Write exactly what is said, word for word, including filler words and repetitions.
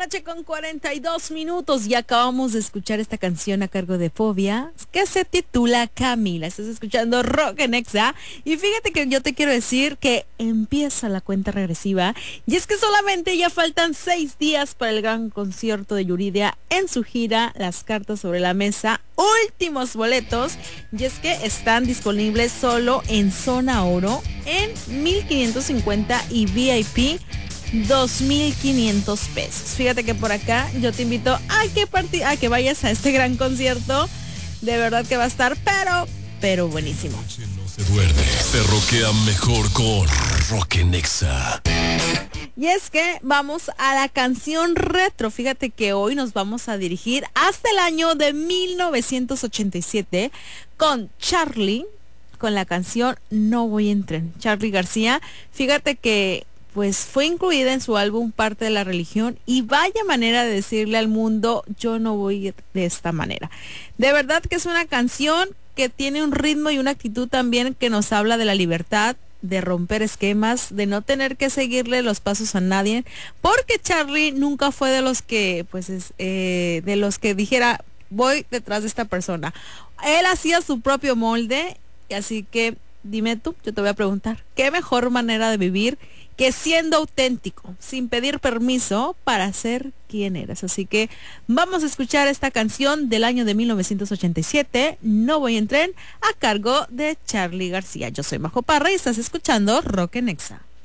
noche con cuarenta y dos minutos y acabamos de escuchar esta canción a cargo de Fobia que se titula Camila. Estás escuchando Rock en Exa y fíjate que yo te quiero decir que empieza la cuenta regresiva y es que solamente ya faltan seis días para el gran concierto de Yuridia en su gira Las Cartas sobre la Mesa, últimos boletos, y es que están disponibles solo en Zona Oro en mil quinientos cincuenta y V I P dos mil quinientos pesos. Fíjate que por acá yo te invito a que parti- a que vayas a este gran concierto. De verdad que va a estar pero pero buenísimo. No se duerme, se roquea mejor con Rock en Exa. Y es que vamos a la canción retro. Fíjate que hoy nos vamos a dirigir hasta el año de mil novecientos ochenta y siete con Charly, con la canción No voy en tren. Charly García, fíjate que pues fue incluida en su álbum Parte de la Religión y vaya manera de decirle al mundo, yo no voy de esta manera. De verdad que es una canción que tiene un ritmo y una actitud también que nos habla de la libertad, de romper esquemas, de no tener que seguirle los pasos a nadie, porque Charly nunca fue de los que, pues, es, eh, de los que dijera, voy detrás de esta persona. Él hacía su propio molde, así que dime tú, yo te voy a preguntar, ¿qué mejor manera de vivir que siendo auténtico, sin pedir permiso para ser quien eres? Así que vamos a escuchar esta canción del año de mil novecientos ochenta y siete, No voy en tren, a cargo de Charly García. Yo soy Majo Parra y estás escuchando Rock en Exa.